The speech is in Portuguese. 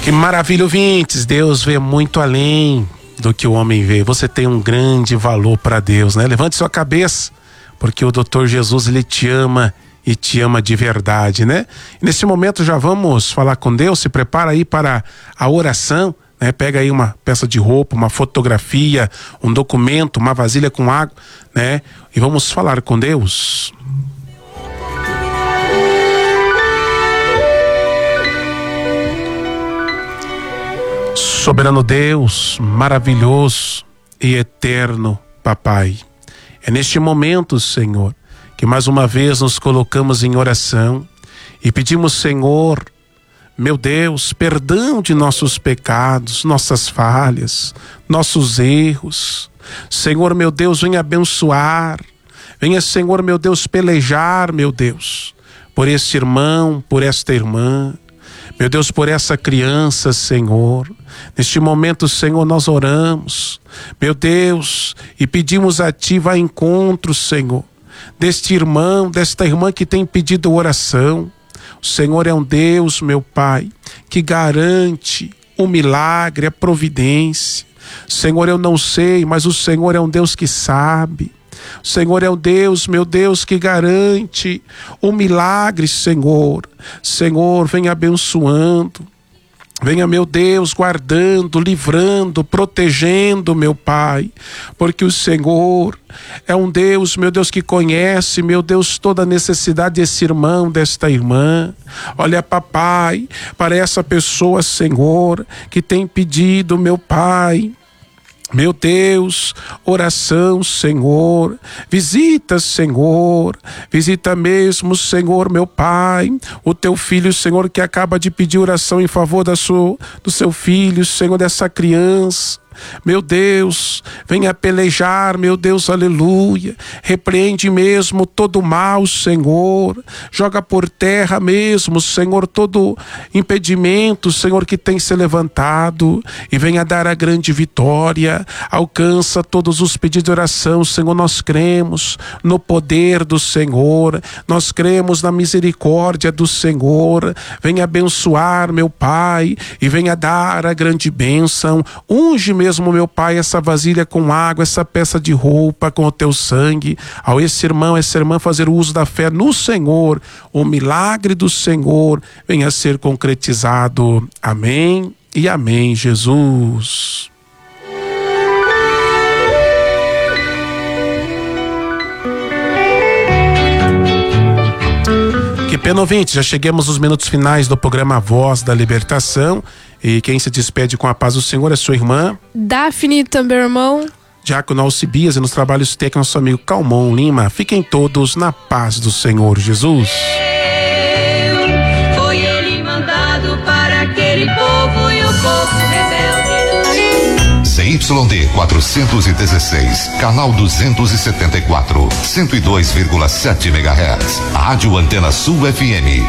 Que maravilha, ouvintes. Deus vê muito além do que o homem vê. Você tem um grande valor para Deus, né? Levante sua cabeça, porque o Dr. Jesus, ele te ama e te ama de verdade, né? E nesse momento já vamos falar com Deus. Se prepara aí para a oração, né? Pega aí uma peça de roupa, uma fotografia, um documento, uma vasilha com água, né? E vamos falar com Deus. Soberano Deus, maravilhoso e eterno Papai, é neste momento, Senhor, que mais uma vez nos colocamos em oração e pedimos, Senhor, meu Deus, perdão de nossos pecados, nossas falhas, nossos erros. Senhor, meu Deus, venha abençoar, venha, Senhor, meu Deus, pelejar, meu Deus, por este irmão, por esta irmã. Meu Deus, por essa criança, Senhor. Neste momento, Senhor, nós oramos, meu Deus, e pedimos a Ti, vá ao encontro, Senhor, deste irmão, desta irmã que tem pedido oração. O Senhor é um Deus, meu Pai, que garante o milagre, a providência. Senhor, eu não sei, mas o Senhor é um Deus que sabe. O Senhor é o Deus, meu Deus, que garante o milagre, Senhor. Senhor, venha abençoando. Venha, meu Deus, guardando, livrando, protegendo, meu Pai. Porque o Senhor é um Deus, meu Deus, que conhece, meu Deus, toda a necessidade desse irmão, desta irmã. Olha, Papai, para essa pessoa, Senhor, que tem pedido, meu Pai, meu Deus, oração, Senhor, visita, Senhor, visita mesmo, Senhor, meu Pai, o teu filho, Senhor, que acaba de pedir oração em favor do seu filho, Senhor, dessa criança. Meu Deus, venha pelejar, meu Deus, aleluia. Repreende mesmo todo mal, Senhor. Joga por terra mesmo, Senhor, todo impedimento, Senhor, que tem se levantado. E venha dar a grande vitória. Alcança todos os pedidos de oração, Senhor. Nós cremos no poder do Senhor. Nós cremos na misericórdia do Senhor. Venha abençoar, meu Pai, e venha dar a grande bênção. Unge mesmo, meu Pai, essa vasilha com água, essa peça de roupa com o teu sangue. Ao esse irmão, essa irmã fazer uso da fé no Senhor, o milagre do Senhor venha a ser concretizado. Amém e amém, Jesus. Que pena, ouvinte, já chegamos nos minutos finais do programa Voz da Libertação. E quem se despede com a paz do Senhor é sua irmã Daphne, também irmão Diácono Alcibias, e nos trabalhos técnicos nosso amigo Calmon Lima. Fiquem todos na paz do Senhor Jesus. Foi ele mandado para aquele povo e o povo rebelde. CYD 416, canal 274, 102,7 MHz. Rádio Antena Sul FM.